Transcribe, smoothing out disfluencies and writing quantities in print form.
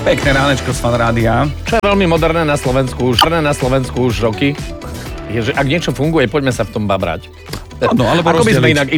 Pekné ránečko z Fan Rádia. Čo je veľmi moderné na Slovensku už roky, je, že ak niečo funguje, poďme sa v tom babrať. Áno, alebo Ako by sme rozdeliť. inak